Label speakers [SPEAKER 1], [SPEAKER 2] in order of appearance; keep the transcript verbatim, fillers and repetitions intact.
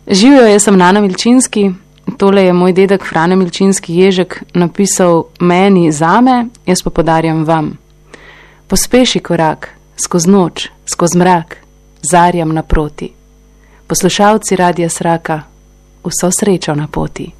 [SPEAKER 1] Živijo, jaz sem Nana Milčinski, tole je moj dedek Frane Milčinski Ježek napisal meni zame, jaz pa podarjam vam. Pospeši korak, skozi noč, skozi mrak, zarjam naproti. Poslušalci Radia Sraka, vso srečo na poti.